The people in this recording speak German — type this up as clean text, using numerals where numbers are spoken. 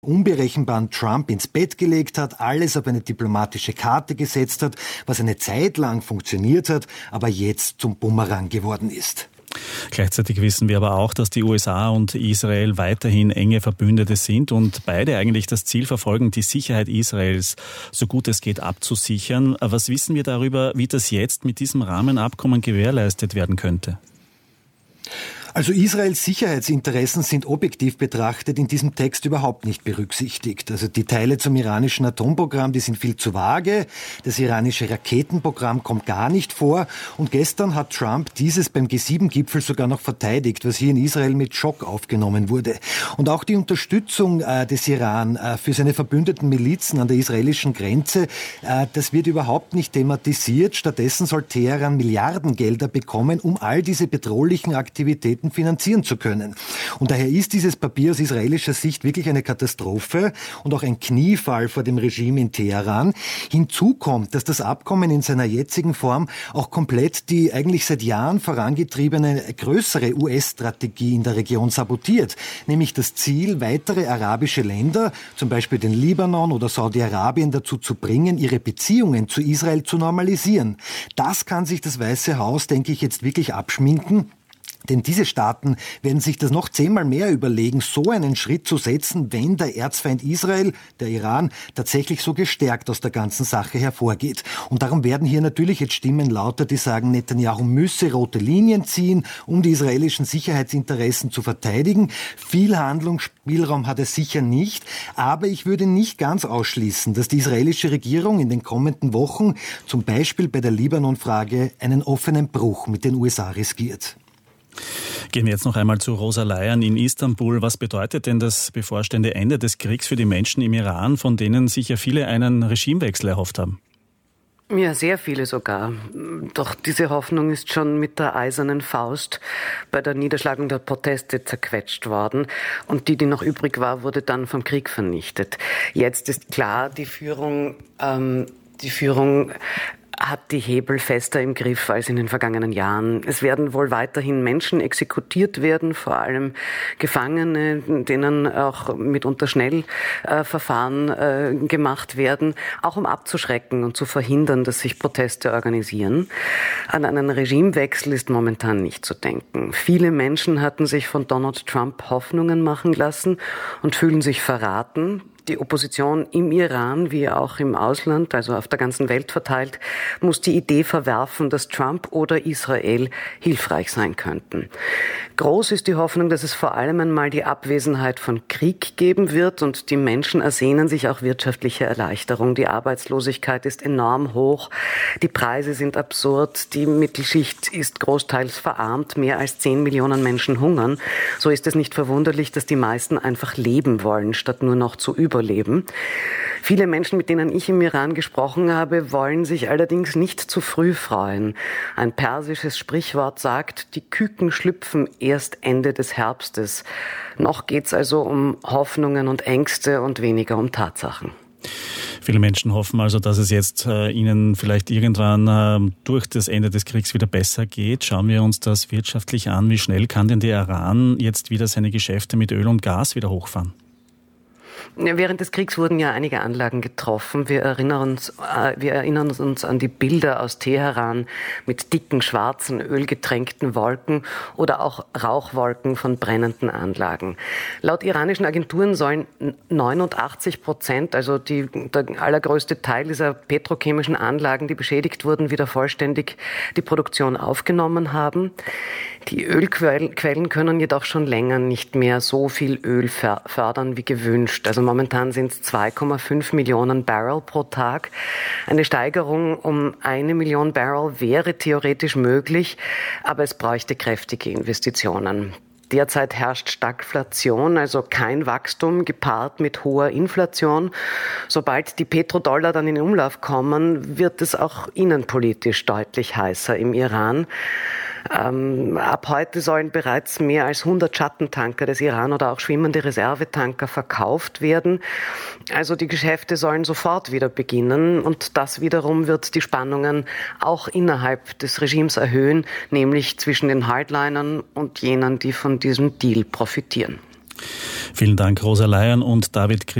unberechenbaren Trump ins Bett gelegt hat, alles auf eine diplomatische Karte gesetzt hat, was eine Zeit lang funktioniert hat, aber jetzt zum Bumerang geworden ist. Gleichzeitig wissen wir aber auch, dass die USA und Israel weiterhin enge Verbündete sind und beide eigentlich das Ziel verfolgen, die Sicherheit Israels so gut es geht abzusichern. Was wissen wir darüber, wie das jetzt mit diesem Rahmenabkommen gewährleistet werden könnte? Also Israels Sicherheitsinteressen sind objektiv betrachtet in diesem Text überhaupt nicht berücksichtigt. Also die Teile zum iranischen Atomprogramm, die sind viel zu vage. Das iranische Raketenprogramm kommt gar nicht vor. Und gestern hat Trump dieses beim G7-Gipfel sogar noch verteidigt, was hier in Israel mit Schock aufgenommen wurde. Und auch die Unterstützung des Iran für seine verbündeten Milizen an der israelischen Grenze, das wird überhaupt nicht thematisiert. Stattdessen soll Teheran Milliardengelder bekommen, um all diese bedrohlichen Aktivitäten finanzieren zu können. Und daher ist dieses Papier aus israelischer Sicht wirklich eine Katastrophe und auch ein Kniefall vor dem Regime in Teheran. Hinzu kommt, dass das Abkommen in seiner jetzigen Form auch komplett die eigentlich seit Jahren vorangetriebene größere US-Strategie in der Region sabotiert, nämlich das Ziel, weitere arabische Länder, zum Beispiel den Libanon oder Saudi-Arabien, dazu zu bringen, ihre Beziehungen zu Israel zu normalisieren. Das kann sich das Weiße Haus, denke ich, jetzt wirklich abschminken. Denn diese Staaten werden sich das noch 10-mal mehr überlegen, so einen Schritt zu setzen, wenn der Erzfeind Israel, der Iran, tatsächlich so gestärkt aus der ganzen Sache hervorgeht. Und darum werden hier natürlich jetzt Stimmen lauter, die sagen, Netanyahu müsse rote Linien ziehen, um die israelischen Sicherheitsinteressen zu verteidigen. Viel Handlungsspielraum hat er sicher nicht, aber ich würde nicht ganz ausschließen, dass die israelische Regierung in den kommenden Wochen, zum Beispiel bei der Libanon-Frage, einen offenen Bruch mit den USA riskiert. Gehen wir jetzt noch einmal zu Rosa Leyen in Istanbul. Was bedeutet denn das bevorstehende Ende des Kriegs für die Menschen im Iran, von denen sich ja viele einen Regimewechsel erhofft haben? Ja, sehr viele sogar. Doch diese Hoffnung ist schon mit der eisernen Faust bei der Niederschlagung der Proteste zerquetscht worden. Und die noch übrig war, wurde dann vom Krieg vernichtet. Jetzt ist klar, die Führung hat die Hebel fester im Griff als in den vergangenen Jahren. Es werden wohl weiterhin Menschen exekutiert werden, vor allem Gefangene, denen auch mitunter Schnellverfahren gemacht werden, auch um abzuschrecken und zu verhindern, dass sich Proteste organisieren. An einen Regimewechsel ist momentan nicht zu denken. Viele Menschen hatten sich von Donald Trump Hoffnungen machen lassen und fühlen sich verraten. Die Opposition im Iran wie auch im Ausland, also auf der ganzen Welt verteilt, muss die Idee verwerfen, dass Trump oder Israel hilfreich sein könnten. Groß ist die Hoffnung, dass es vor allem einmal die Abwesenheit von Krieg geben wird und die Menschen ersehnen sich auch wirtschaftliche Erleichterung. Die Arbeitslosigkeit ist enorm hoch, die Preise sind absurd, die Mittelschicht ist großteils verarmt, mehr als 10 Millionen Menschen hungern. So ist es nicht verwunderlich, dass die meisten einfach leben wollen, statt nur noch zu überleben. Viele Menschen, mit denen ich im Iran gesprochen habe, wollen sich allerdings nicht zu früh freuen. Ein persisches Sprichwort sagt, die Küken schlüpfen erst Ende des Herbstes. Noch geht's also um Hoffnungen und Ängste und weniger um Tatsachen. Viele Menschen hoffen also, dass es jetzt ihnen vielleicht irgendwann durch das Ende des Kriegs wieder besser geht. Schauen wir uns das wirtschaftlich an. Wie schnell kann denn der Iran jetzt wieder seine Geschäfte mit Öl und Gas wieder hochfahren? Während des Kriegs wurden ja einige Anlagen getroffen. Wir erinnern uns an die Bilder aus Teheran mit dicken, schwarzen, ölgetränkten Wolken oder auch Rauchwolken von brennenden Anlagen. Laut iranischen Agenturen sollen 89%, also der allergrößte Teil dieser petrochemischen Anlagen, die beschädigt wurden, wieder vollständig die Produktion aufgenommen haben. Die Ölquellen können jedoch schon länger nicht mehr so viel Öl fördern wie gewünscht. Also momentan sind es 2,5 Millionen Barrel pro Tag. Eine Steigerung um 1 Million Barrel wäre theoretisch möglich, aber es bräuchte kräftige Investitionen. Derzeit herrscht Stagflation, also kein Wachstum, gepaart mit hoher Inflation. Sobald die Petrodollar dann in den Umlauf kommen, wird es auch innenpolitisch deutlich heißer im Iran. Ab heute sollen bereits mehr als 100 Schattentanker des Iran oder auch schwimmende Reservetanker verkauft werden. Also die Geschäfte sollen sofort wieder beginnen und das wiederum wird die Spannungen auch innerhalb des Regimes erhöhen, nämlich zwischen den Hardlinern und jenen, die von diesem Deal profitieren. Vielen Dank, Rosa Leyern und David